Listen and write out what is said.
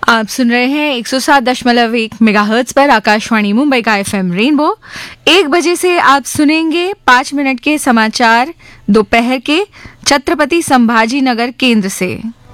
आप सुन रहे हैं 107.1 मेगाहर्ट्ज पर आकाशवाणी मुंबई का एफएम रेनबो। 1 बजे से आप सुनेंगे 5 मिनट के समाचार दोपहर के छत्रपति संभाजी नगर केंद्र से।